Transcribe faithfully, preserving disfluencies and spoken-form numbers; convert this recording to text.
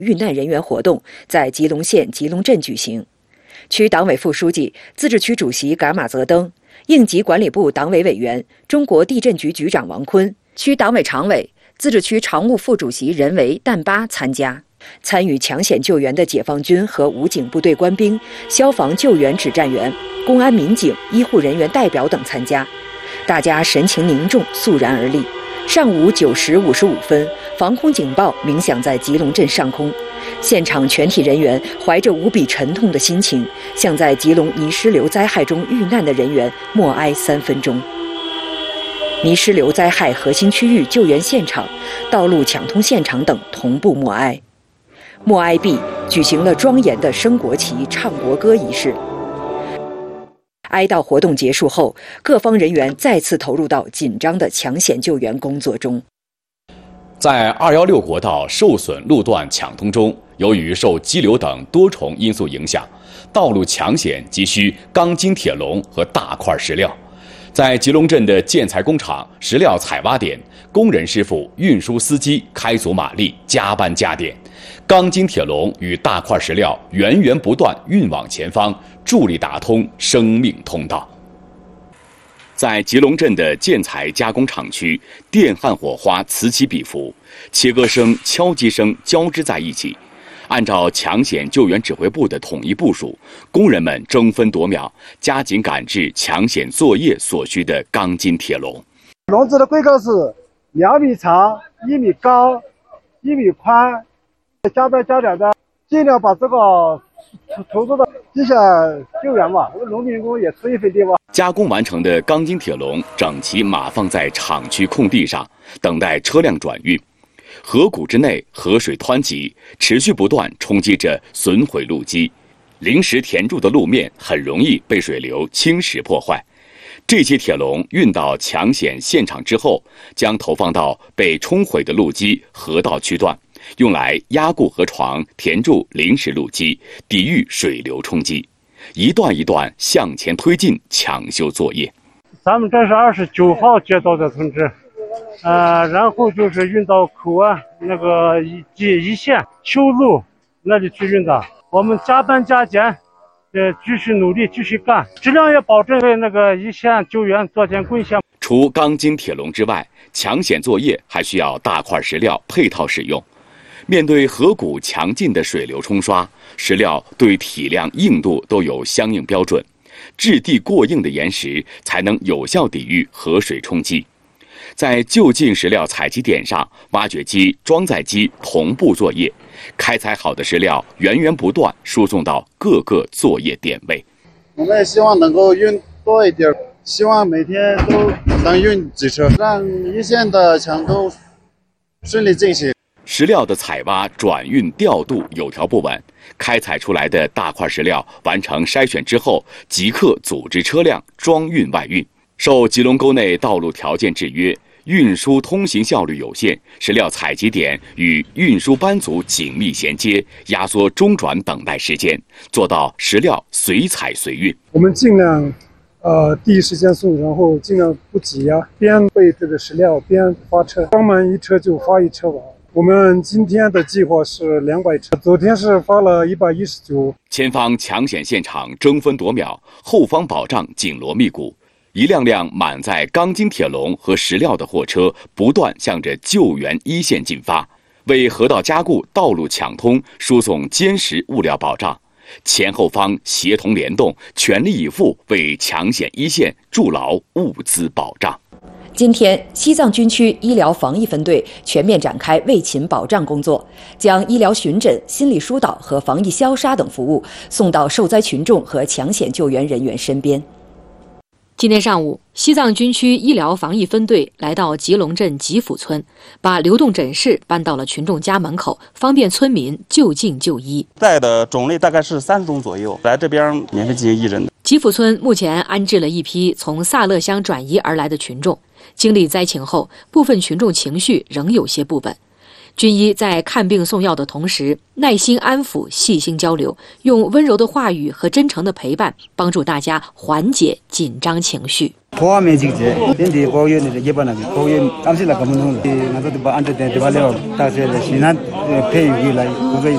遇难人员活动在吉隆县吉隆镇举行。区党委副书记、自治区主席噶玛泽登、应急管理部党委委员、中国地震局局长王坤、区党委常委、自治区常务副主席任维旦巴参加。参与抢险救援的解放军和武警部队官兵、消防救援指战员、公安民警、医护人员代表等参加。大家神情凝重，肃然而立。上午九时五十五分，防空警报鸣响在吉隆镇上空，现场全体人员怀着无比沉痛的心情，向在吉隆泥石流灾害中遇难的人员默哀三分钟。泥石流灾害核心区域救援现场、道路抢通现场等同步默哀。默哀毕，举行了庄严的升国旗、唱国歌仪式。哀悼活动结束后，各方人员再次投入到紧张的抢险救援工作中。 在二幺六国道受损路段抢通中，由于受激流等多重因素影响，道路抢险急需钢筋铁笼和大块石料。在吉隆镇的建材工厂石料采挖点，工人师傅、运输司机开足马力，加班加点，钢筋铁笼与大块石料源源不断运往前方，助力打通生命通道。在吉隆镇的建材加工厂区，电焊火花此起彼伏，切割声、敲击声交织在一起。按照抢险救援指挥部的统一部署，工人们争分夺秒，加紧赶制抢险作业所需的钢筋铁笼。 笼子的规格是两米长、一米高、一米宽，加班加点的，尽量把这个投入到地下救援嘛，农民工也出一份力吧。 加工完成的钢筋铁笼整齐码放在厂区空地上，等待车辆转运。河谷之内，河水湍急，持续不断冲击着损毁路基，临时填筑的路面很容易被水流侵蚀破坏。这些铁笼运到抢险现场之后，将投放到被冲毁的路基河道区段，用来压固河床，填筑临时路基，抵御水流冲击。一段一段向前推进抢修作业。 咱们这是二十九号接到的通知。呃，然后就是运到口岸那个一一线修路那里去运的。我们加班加点，呃，继续努力，继续干，质量也保证，为那个一线救援做点贡献。 除钢筋铁笼之外，抢险作业还需要大块石料配套使用。面对河谷强劲的水流冲刷，石料对体量、硬度都有相应标准，质地过硬的岩石才能有效抵御河水冲击。在就近石料采集点上，挖掘机、装载机同步作业，开采好的石料源源不断输送到各个作业点位。 我们也希望能够运多一点，希望每天都能运几车，让一线的抢救顺利进行。 石料的采挖、转运、调度有条不紊，开采出来的大块石料完成筛选之后，即刻组织车辆装运外运。受吉隆沟内道路条件制约，运输通行效率有限，石料采集点与运输班组紧密衔接，压缩中转等待时间，做到石料随采随运。 我们尽量呃第一时间送，然后尽量不挤压，边备这个石料边发车，装满一车就发一车吧。我们今天的计划是两百车，昨天是发了一百一十九。 前方抢险现场争分夺秒，后方保障紧锣密鼓。一辆辆满载钢筋铁笼和石料的货车不断向着救援一线进发，为河道加固、道路抢通输送坚实物料保障。前后方协同联动，全力以赴为抢险一线筑牢物资保障。 今天，西藏军区医疗防疫分队全面展开卫勤保障工作，将医疗巡诊、心理疏导和防疫消杀等服务送到受灾群众和抢险救援人员身边。 今天上午，西藏军区医疗防疫分队来到吉隆镇吉府村，把流动诊室搬到了群众家门口，方便村民就近就医。 带的种类大概是三十种左右，来这边免费进行义诊的。 吉府村目前安置了一批从萨勒乡转移而来的群众，经历灾情后，部分群众情绪仍有些不稳。军医在看病送药的同时，耐心安抚、细心交流，用温柔的话语和真诚的陪伴，帮助大家缓解紧张情绪。